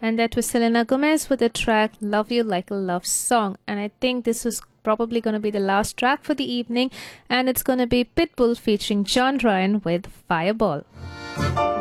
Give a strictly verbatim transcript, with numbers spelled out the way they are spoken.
And that was Selena Gomez with the track Love You Like a Love Song. And I think this was probably going to be the last track for the evening, and it's going to be Pitbull featuring John Ryan with Fireball.